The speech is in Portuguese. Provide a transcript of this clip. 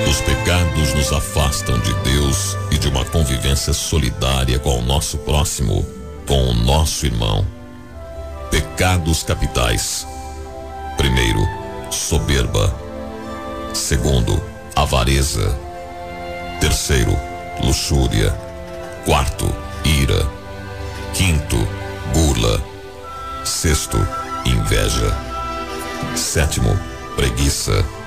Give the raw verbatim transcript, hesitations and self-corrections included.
Os pecados nos afastam de Deus e de uma convivência solidária com o nosso próximo, com o nosso irmão. Pecados capitais. Primeiro, soberba. Segundo, avareza. Terceiro, luxúria. Quarto, ira. Quinto, gula. Sexto, inveja. Sétimo, preguiça.